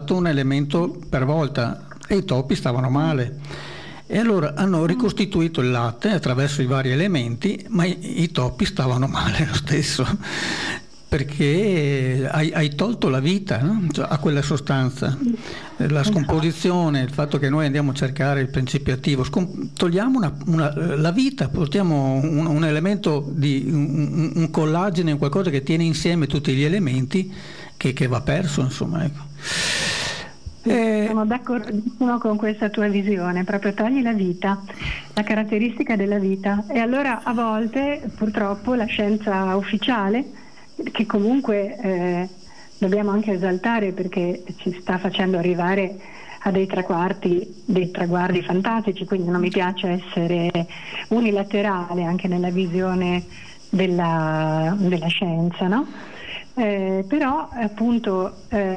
usato un elemento per volta e i topi stavano male. E allora hanno ricostituito il latte attraverso i vari elementi, ma i topi stavano male lo stesso, perché hai tolto la vita, no? Cioè, a quella sostanza. La scomposizione, il fatto che noi andiamo a cercare il principio attivo, togliamo la vita, portiamo un elemento di un collagene, qualcosa che tiene insieme tutti gli elementi che va perso, insomma, ecco. Sono d'accordissimo con questa tua visione, proprio togli la vita, la caratteristica della vita, e allora a volte purtroppo la scienza ufficiale, che comunque dobbiamo anche esaltare perché ci sta facendo arrivare a dei traguardi fantastici, quindi non mi piace essere unilaterale anche nella visione della scienza, no? Però appunto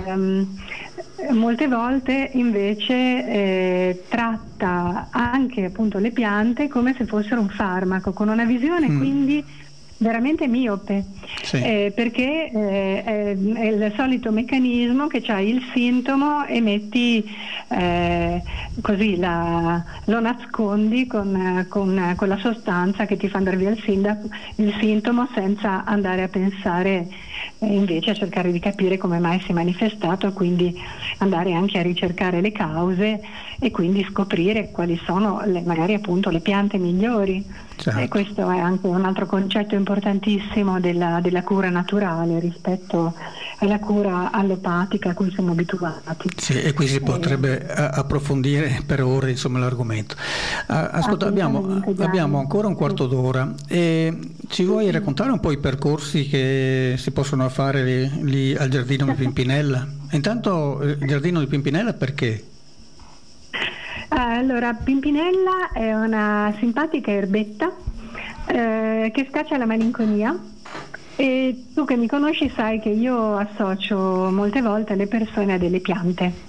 molte volte invece tratta anche appunto le piante come se fossero un farmaco, con una visione quindi veramente miope, sì. Perché è il solito meccanismo che c'hai il sintomo e metti così lo nascondi con la sostanza che ti fa andare via il sintomo, senza andare a pensare invece a cercare di capire come mai si è manifestato, quindi andare anche a ricercare le cause e quindi scoprire quali sono magari appunto le piante migliori. Certo. E questo è anche un altro concetto importantissimo della cura naturale rispetto alla cura allopatica a cui siamo abituati. Sì, e qui si potrebbe approfondire per ore, insomma, l'argomento. Ascolta, abbiamo ancora un quarto d'ora e ci vuoi raccontare un po' i percorsi che si possono fare lì al Giardino di Pimpinella? Intanto il Giardino di Pimpinella perché? Allora, Pimpinella è una simpatica erbetta che scaccia la malinconia, e tu che mi conosci sai che io associo molte volte le persone a delle piante.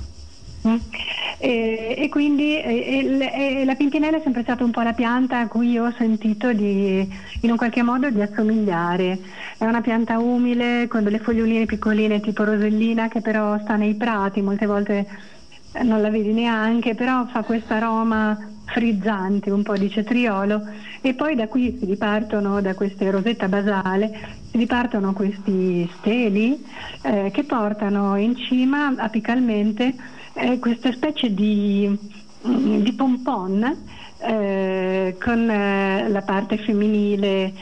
E quindi la Pimpinella è sempre stata un po' la pianta a cui io ho sentito in un qualche modo di assomigliare. È una pianta umile con delle foglioline piccoline tipo rosellina, che però sta nei prati, molte volte non la vedi neanche, però fa questo aroma frizzante, un po' di cetriolo, e poi da qui si dipartono, da questa rosetta basale, si dipartono questi steli che portano in cima apicalmente questa specie di pompon con la parte femminile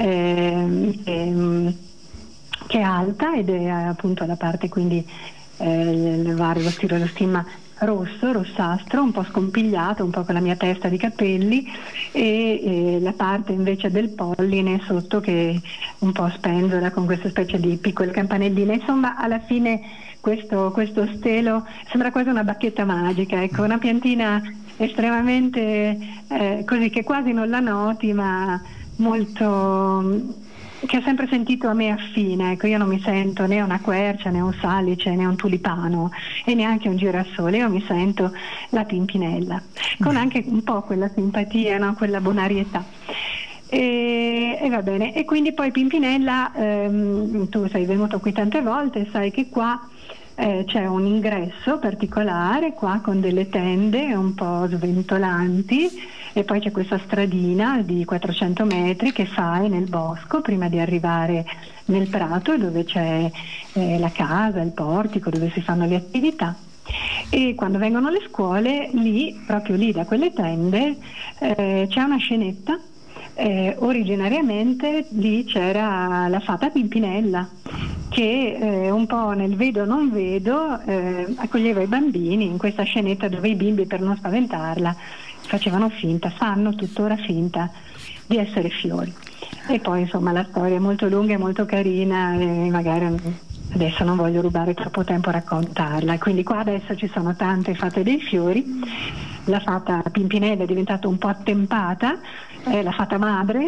che è alta, ed è appunto la parte quindi il vario stirolostima rossastro, un po' scompigliato, un po' con la mia testa di capelli, e la parte invece del polline sotto che un po' spenzola con questa specie di piccole campanelline. Insomma, alla fine questo stelo sembra quasi una bacchetta magica, ecco, una piantina estremamente così che quasi non la noti, ma molto, che ho sempre sentito a me affine, ecco. Io non mi sento né una quercia, né un salice, né un tulipano e neanche un girasole, io mi sento la Pimpinella, con anche un po' quella simpatia, no? Quella bonarietà. E va bene, e quindi poi Pimpinella, tu sei venuto qui tante volte, sai che qua c'è un ingresso particolare qua con delle tende un po' sventolanti, e poi c'è questa stradina di 400 metri che fai nel bosco prima di arrivare nel prato, dove c'è la casa, il portico dove si fanno le attività. E quando vengono le scuole, lì, proprio lì da quelle tende, c'è una scenetta. Originariamente lì c'era la fata Pimpinella che un po' nel vedo non vedo accoglieva i bambini in questa scenetta, dove i bimbi, per non spaventarla, fanno tuttora finta di essere fiori. E poi insomma la storia è molto lunga e molto carina, e magari adesso non voglio rubare troppo tempo a raccontarla. Quindi qua adesso ci sono tante fate dei fiori. La fata Pimpinella è diventata un po' attempata, la fata madre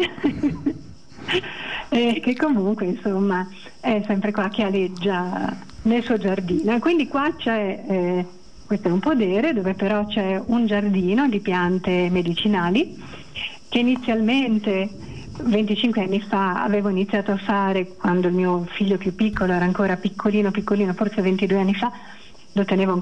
che comunque insomma è sempre qua che aleggia nel suo giardino. E quindi qua c'è questo è un podere dove però c'è un giardino di piante medicinali che inizialmente 25 anni fa avevo iniziato a fare, quando il mio figlio più piccolo era ancora piccolino, forse 22 anni fa, lo tenevo